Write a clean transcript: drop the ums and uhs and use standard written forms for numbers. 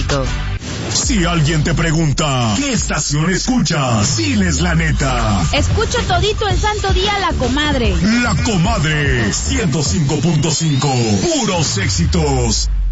éxito. Si alguien te pregunta, ¿qué estación escuchas? Diles la neta. Escucho todito el santo día La Comadre. La Comadre 105.5. Puros éxitos.